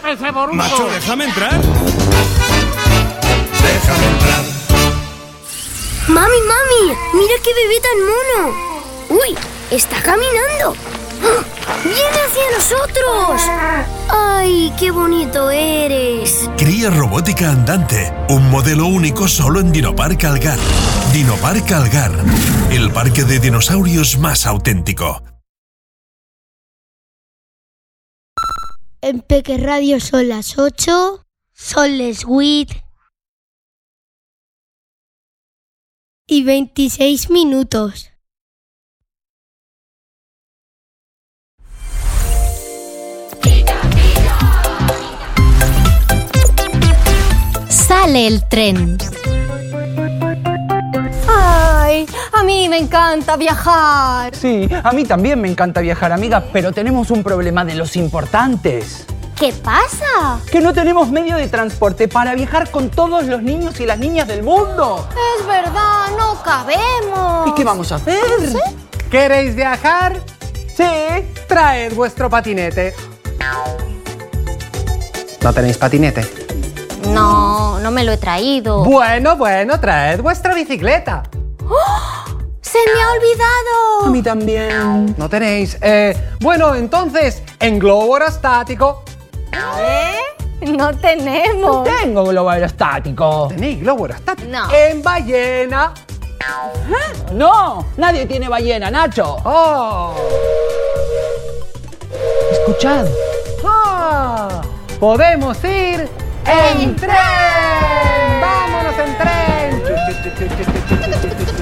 ese borruco! Macho, déjame entrar. Déjame entrar. ¡Mami! ¡Mira qué bebé tan mono! ¡Uy! ¡Está caminando! ¡Ah! ¡Viene hacia nosotros! ¡Ay, qué bonito eres! Cría robótica andante. Un modelo único solo en Dinopark Algar. Dinopark Algar. El parque de dinosaurios más auténtico. En Peque Radio son las 8. Son les 8. Y 26 minutos. Sale el tren. ¡Ay! A mí me encanta viajar. Sí, a mí también me encanta viajar, amiga, pero tenemos un problema de los importantes. ¿Qué pasa? Que no tenemos medio de transporte para viajar con todos los niños y las niñas del mundo. Es verdad, no cabemos. ¿Y qué vamos a hacer? ¿Sí? ¿Queréis viajar? Sí. Traed vuestro patinete. ¿No tenéis patinete? No me lo he traído. Bueno, traed vuestra bicicleta. ¡Se me ha olvidado! A mí también. ¿No tenéis? Bueno, entonces, en globo aerostático. No tenemos. Tengo globo aerostático. ¿Tenéis globo aerostático? No. En ballena. No, nadie tiene ballena, Nacho. ¡Oh! Escuchad. ¡Ah! ¡Podemos ir en tren! ¡Vámonos en tren!